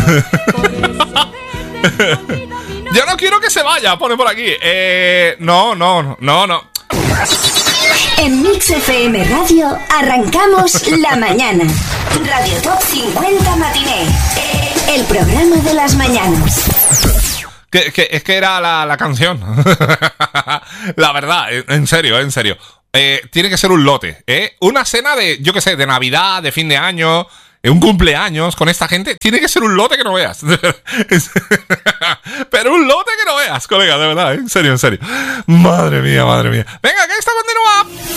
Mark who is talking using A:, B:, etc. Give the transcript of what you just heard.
A: Yo no quiero que se vaya, pone por aquí. No.
B: En Mix FM Radio arrancamos la mañana. Radio Top 50 Matiné. El programa de las mañanas.
A: Es que era la canción. La verdad, en serio. Tiene que ser un lote, una cena de, yo qué sé, de Navidad, de fin de año, un cumpleaños con esta gente. Tiene que ser un lote que no veas. Pero un lote que no veas, colega, de verdad, en serio. Madre mía. Venga, que esto continúa.